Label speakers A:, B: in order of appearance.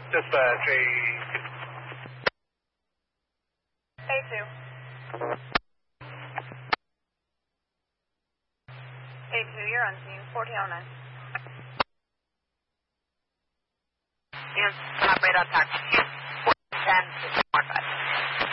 A: Dispatch,
B: A2. A2, you're on scene, 1409.
C: Units, operate on target. 10, 6, 4, 5.